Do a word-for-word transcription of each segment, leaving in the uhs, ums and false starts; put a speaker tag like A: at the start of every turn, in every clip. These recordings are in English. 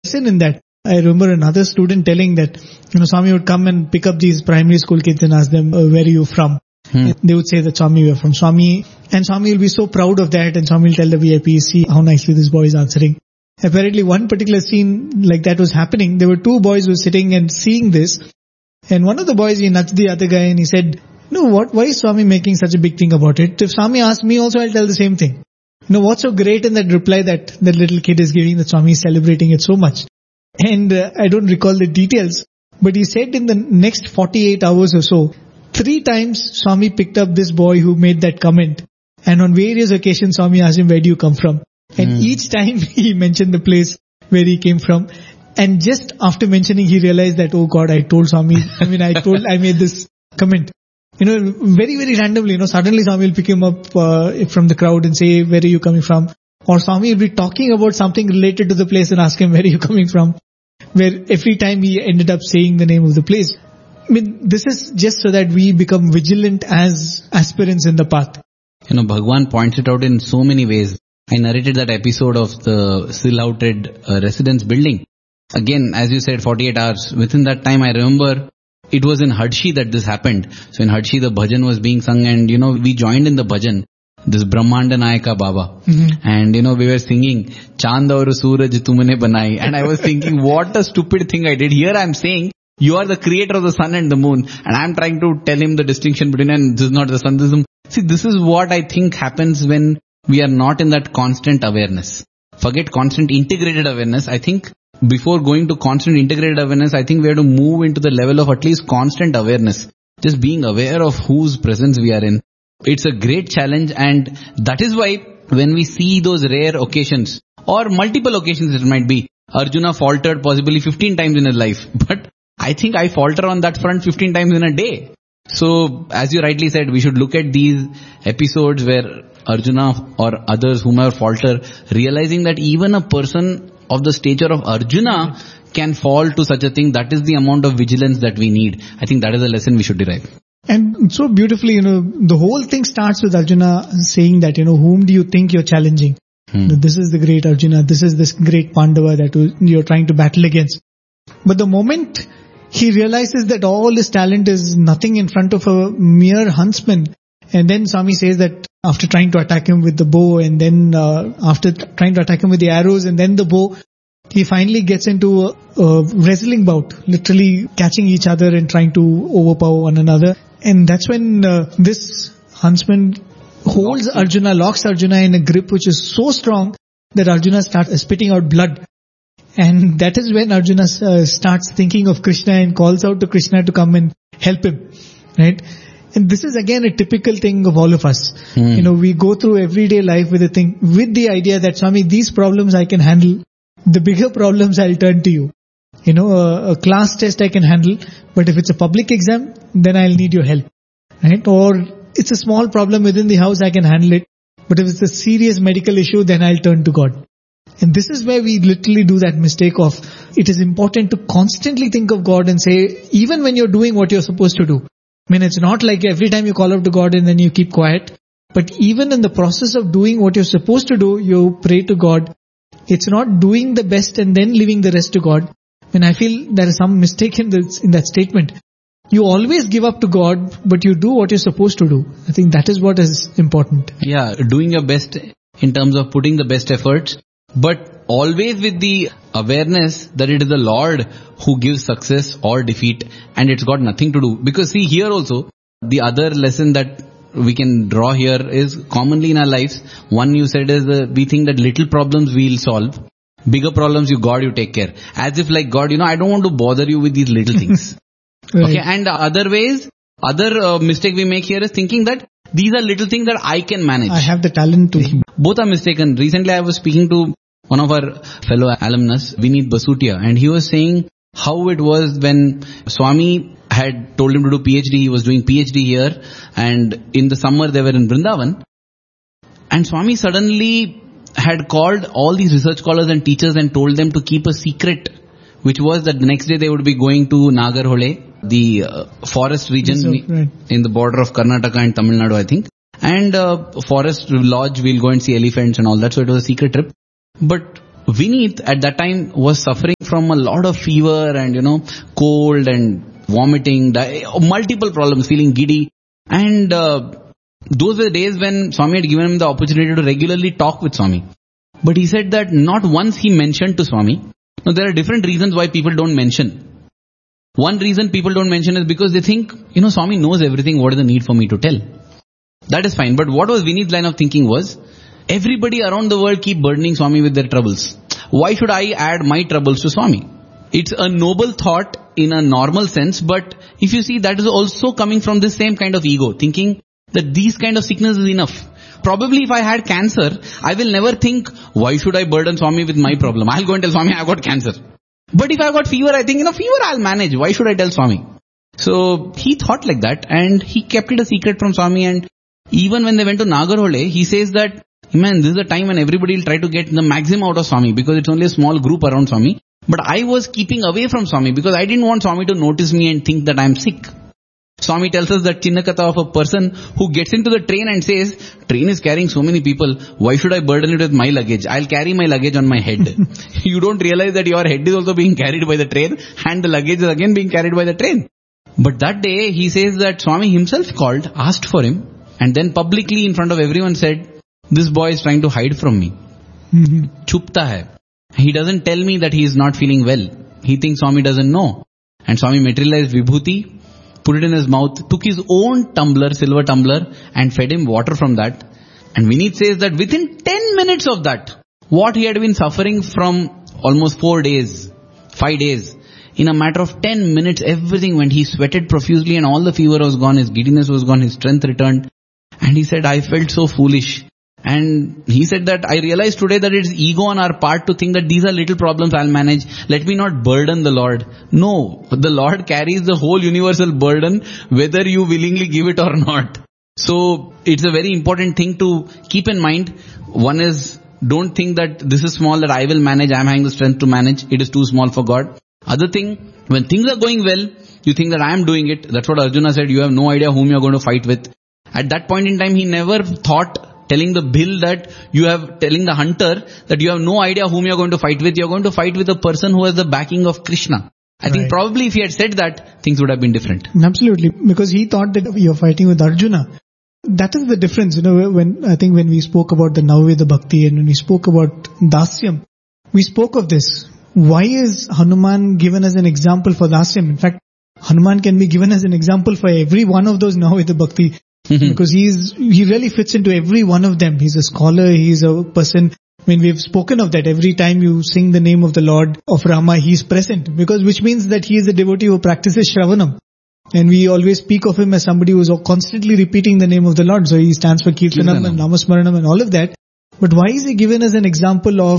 A: in that. I remember another student telling that, you know, Swami would come and pick up these primary school kids and ask them, uh, where are you from? Hmm. They would say that Swami, we are from Swami. And Swami will be so proud of that, and Swami will tell the V I Ps, see how nicely this boy is answering. Apparently one particular scene like that was happening. There were two boys who were sitting and seeing this. And one of the boys, he nudged the other guy and he said, no, what, why is Swami making such a big thing about it? If Swami asked me also, I'll tell the same thing. You know, what's so great in that reply that that little kid is giving, that Swami is celebrating it so much. And uh, I don't recall the details, but he said in the next forty-eight hours or so, three times Swami picked up this boy who made that comment. And on various occasions, Swami asked him, where do you come from? And mm. each time he mentioned the place where he came from. And just after mentioning, he realized that, oh God, I told Swami, I mean, I told, I made this comment. You know, very, very randomly, you know, suddenly Swami will pick him up uh, from the crowd and say, where are you coming from? Or Swami will be talking about something related to the place and ask him, where are you coming from? Where every time he ended up saying the name of the place. I mean, this is just so that we become vigilant as aspirants in the path.
B: You know, Bhagwan points it out in so many ways. I narrated that episode of the still-outed uh, residence building. Again, as you said, forty-eight hours. Within that time, I remember it was in Hadshi that this happened. So in Hadshi, the bhajan was being sung and, you know, we joined in the bhajan. This Brahmanda Nayaka Baba. Mm-hmm. And, you know, we were singing, Chand aur Suraj tumne banai. And I was thinking, what a stupid thing I did. Here I am saying, you are the creator of the sun and the moon. And I am trying to tell him the distinction between, and this is not the sun, this is the moon. See, this is what I think happens when we are not in that constant awareness. Forget constant integrated awareness. I think before going to constant integrated awareness, I think we have to move into the level of at least constant awareness. Just being aware of whose presence we are in. It's a great challenge, and that is why when we see those rare occasions, or multiple occasions it might be, Arjuna faltered possibly fifteen times in his life. But I think I falter on that front fifteen times in a day. So, as you rightly said, we should look at these episodes where Arjuna or others whomever falter, realizing that even a person of the stature of Arjuna can fall to such a thing. That is the amount of vigilance that we need. I think that is a lesson we should derive.
A: And so beautifully, you know, the whole thing starts with Arjuna saying that, you know, whom do you think you're challenging? Hmm. This is the great Arjuna, this is this great Pandava that you're trying to battle against. But the moment he realizes that all his talent is nothing in front of a mere huntsman, and then Swami says that after trying to attack him with the bow, and then uh, after t- trying to attack him with the arrows and then the bow, he finally gets into a, a wrestling bout, literally catching each other and trying to overpower one another. And that's when uh, this huntsman holds Arjuna, locks Arjuna in a grip which is so strong that Arjuna starts spitting out blood. And that is when Arjuna uh, starts thinking of Krishna and calls out to Krishna to come and help him. Right? And this is again a typical thing of all of us. Hmm. You know, we go through everyday life with a thing, with the idea that, Swami, these problems I can handle. The bigger problems I'll turn to you. You know, a, a class test I can handle, but if it's a public exam, then I'll need your help. Right? Or it's a small problem within the house, I can handle it. But if it's a serious medical issue, then I'll turn to God. And this is where we literally do that mistake of, it is important to constantly think of God and say, even when you're doing what you're supposed to do. I mean, it's not like every time you call out to God and then you keep quiet. But even in the process of doing what you're supposed to do, you pray to God. It's not doing the best and then leaving the rest to God. And I feel there is some mistake in, this, in that statement. You always give up to God, but you do what you're supposed to do. I think that is what is important.
B: Yeah, doing your best in terms of putting the best efforts, but always with the awareness that it is the Lord who gives success or defeat, and it's got nothing to do. Because see, here also, the other lesson that we can draw here is commonly in our lives. One you said is uh, we think that little problems we'll solve. Bigger problems, you God, you take care. As if like God, you know, I don't want to bother you with these little things. Right. Okay, and the other ways, other uh, mistake we make here is thinking that these are little things that I can manage.
A: I have the talent to.
B: Both are mistaken. Recently I was speaking to one of our fellow alumnus, Vineet Basutia, and he was saying how it was when Swami had told him to do PhD. He was doing PhD here, and in the summer they were in Vrindavan, and Swami suddenly had called all these research scholars and teachers and told them to keep a secret, which was that the next day they would be going to Nagarhole, the uh, forest region so, right. in the border of Karnataka and Tamil Nadu, I think. And uh, forest lodge, we'll go and see elephants and all that. So it was a secret trip. But Vineet at that time was suffering from a lot of fever and, you know, cold and vomiting, di- multiple problems, feeling giddy. And uh, those were the days when Swami had given him the opportunity to regularly talk with Swami. But he said that not once he mentioned to Swami. Now there are different reasons why people don't mention. One reason people don't mention is because they think, you know, Swami knows everything, what is the need for me to tell? That is fine. But what was Vinny's line of thinking was, everybody around the world keep burdening Swami with their troubles. Why should I add my troubles to Swami? It's a noble thought in a normal sense, but if you see, that is also coming from this same kind of ego, thinking that these kind of sickness is enough. Probably if I had cancer, I will never think, why should I burden Swami with my problem? I'll go and tell Swami I've got cancer. But if I've got fever, I think, you know, fever I'll manage. Why should I tell Swami? So he thought like that, and he kept it a secret from Swami. And even when they went to Nagarhole, he says that, man, this is the time when everybody will try to get the maximum out of Swami, because it's only a small group around Swami. But I was keeping away from Swami because I didn't want Swami to notice me and think that I'm sick. Swami tells us that Chinnakatha of a person who gets into the train and says, train is carrying so many people, why should I burden it with my luggage? I'll carry my luggage on my head. You don't realize that your head is also being carried by the train and the luggage is again being carried by the train. But that day he says that Swami himself called, asked for him, and then publicly in front of everyone said, this boy is trying to hide from me.
A: Mm-hmm.
B: Chupta hai. He doesn't tell me that he is not feeling well. He thinks Swami doesn't know. And Swami materialized Vibhuti, put it in his mouth, took his own tumbler, silver tumbler, and fed him water from that. And Vineet says that within ten minutes of that, what he had been suffering from almost four days, five days, in a matter of ten minutes, everything went. He sweated profusely and all the fever was gone, his giddiness was gone, his strength returned. And he said, I felt so foolish. And he said that I realized today that it's ego on our part to think that these are little problems I'll manage. Let me not burden the Lord. No, the Lord carries the whole universal burden whether you willingly give it or not. So it's a very important thing to keep in mind. One is, don't think that this is small, that I will manage, I'm having the strength to manage. It is too small for God. Other thing, when things are going well, you think that I am doing it. That's what Arjuna said. You have no idea whom you are going to fight with. At that point in time, he never thought, telling the bill that you have, telling the hunter that you have no idea whom you are going to fight with. You are going to fight with a person who has the backing of Krishna. I right. think probably if he had said that, things would have been different.
A: Absolutely, because he thought that you're fighting with Arjuna. That is the difference, you know, when, I think when we spoke about the Navaveda Bhakti and when we spoke about Dasyam, we spoke of this. Why is Hanuman given as an example for Dasyam? In fact, Hanuman can be given as an example for every one of those Navaveda Bhakti. Because he's, he really fits into every one of them. He's a scholar, he's a person, I mean, we've spoken of that. Every time you sing the name of the Lord of Rama, he's present. Because, which means that he is a devotee who practices Shravanam. And we always speak of him as somebody who is constantly repeating the name of the Lord. So he stands for Kirtanam and Namasmaranam and all of that. But why is he given as an example of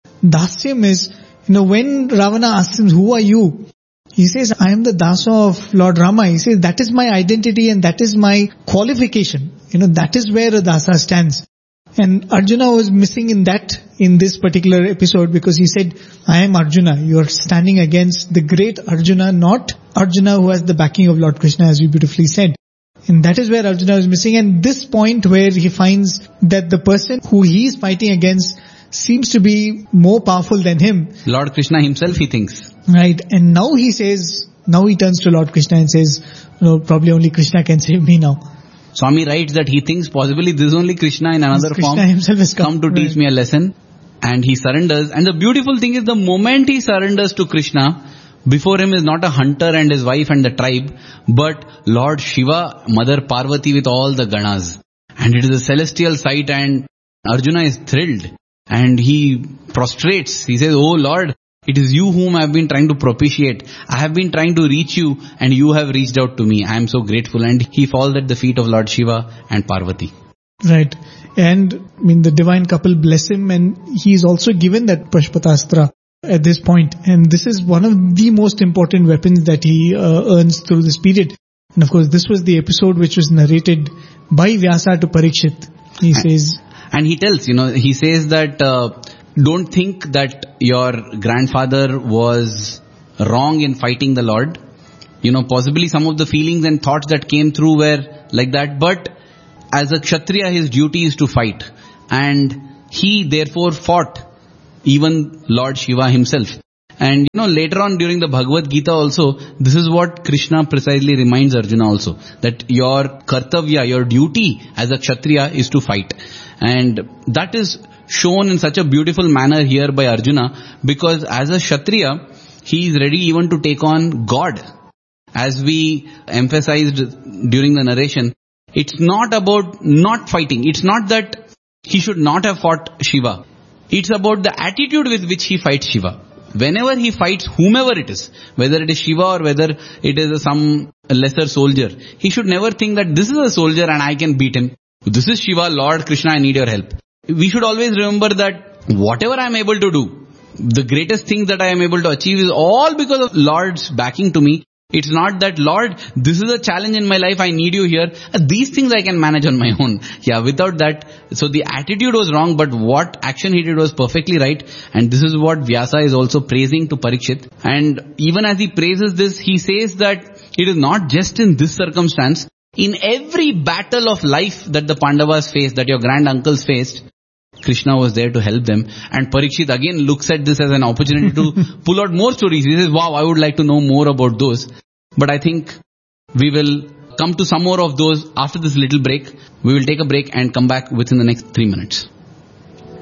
A: Dasyam is, you know, when Ravana asks him, who are you? He says, I am the Dasa of Lord Rama. He says, that is my identity and that is my qualification. You know, that is where a Dasa stands. And Arjuna was missing in that, in this particular episode, because he said, I am Arjuna. You are standing against the great Arjuna, not Arjuna who has the backing of Lord Krishna, as you beautifully said. And that is where Arjuna was missing. And this point where he finds that the person who he is fighting against seems to be more powerful than him.
B: Lord Krishna himself, he thinks.
A: Right. And now he says, now he turns to Lord Krishna and says, no, probably only Krishna can save me now.
B: Swami writes that he thinks possibly this is only Krishna in another
A: Krishna
B: form
A: himself has come,
B: come to teach
A: right.
B: me a lesson. And he surrenders. And the beautiful thing is, the moment he surrenders to Krishna, before him is not a hunter and his wife and the tribe, but Lord Shiva, Mother Parvati with all the Ganas. And it is a celestial sight, and Arjuna is thrilled. And he prostrates. He says, oh Lord, it is you whom I have been trying to propitiate. I have been trying to reach you and you have reached out to me. I am so grateful. And he falls at the feet of Lord Shiva and Parvati.
A: Right. And I mean, the divine couple bless him, and he is also given that Pashpatastra at this point. And this is one of the most important weapons that he uh, earns through this period. And of course, this was the episode which was narrated by Vyasa to Parikshit. He says...
B: And he tells, you know, he says that uh, don't think that your grandfather was wrong in fighting the Lord. You know, possibly some of the feelings and thoughts that came through were like that. But as a Kshatriya, his duty is to fight. And he therefore fought even Lord Shiva himself. And you know, later on during the Bhagavad Gita also, this is what Krishna precisely reminds Arjuna also, that your kartavya, your duty as a Kshatriya is to fight. And that is shown in such a beautiful manner here by Arjuna, because as a Kshatriya, he is ready even to take on God. As we emphasized during the narration, it's not about not fighting. It's not that he should not have fought Shiva. It's about the attitude with which he fights Shiva. Whenever he fights whomever it is, whether it is Shiva or whether it is some lesser soldier, he should never think that this is a soldier and I can beat him. This is Shiva, Lord Krishna, I need your help. We should always remember that whatever I am able to do, the greatest thing that I am able to achieve is all because of Lord's backing to me. It's not that, Lord, this is a challenge in my life, I need you here. These things I can manage on my own. Yeah, without that. So the attitude was wrong, but what action he did was perfectly right. And this is what Vyasa is also praising to Parikshit. And even as he praises this, he says that it is not just in this circumstance. In every battle of life that the Pandavas faced, that your grand uncles faced, Krishna was there to help them. And Parikshit again looks at this as an opportunity to pull out more stories. He says, wow, I would like to know more about those. But I think we will come to some more of those after this little break. We will take a break and come back within the next three minutes.